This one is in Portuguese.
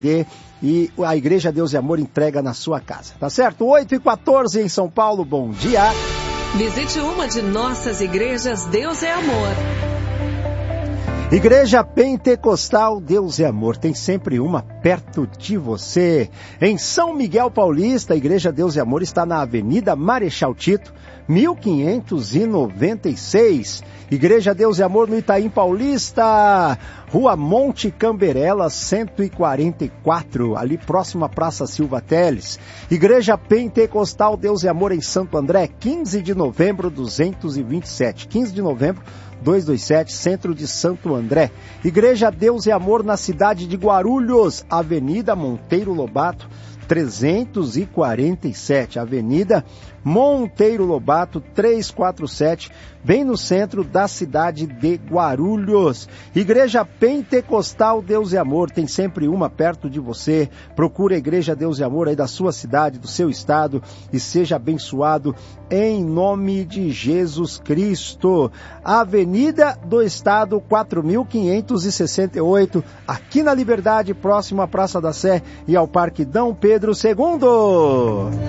e a Igreja Deus e Amor entrega na sua casa, tá certo? 8h14 em São Paulo, bom dia. Visite uma de nossas igrejas Deus é Amor. Igreja Pentecostal Deus é Amor, tem sempre uma perto de você. Em São Miguel Paulista, a Igreja Deus é Amor está na Avenida Marechal Tito, 1596. Igreja Deus e Amor no Itaim Paulista, Rua Monte Camberela, 144, ali próximo à Praça Silva Teles. Igreja Pentecostal Deus e Amor em Santo André, 15 de novembro, 227. 15 de novembro, 227, centro de Santo André. Igreja Deus e Amor na cidade de Guarulhos, Avenida Monteiro Lobato, 347, Avenida Monteiro Lobato, 347, bem no centro da cidade de Guarulhos. Igreja Pentecostal Deus e Amor, tem sempre uma perto de você. Procura a Igreja Deus e Amor aí da sua cidade, do seu estado, e seja abençoado em nome de Jesus Cristo. Avenida do Estado, 4568, aqui na Liberdade, próximo à Praça da Sé e ao Parque Dom Pedro II.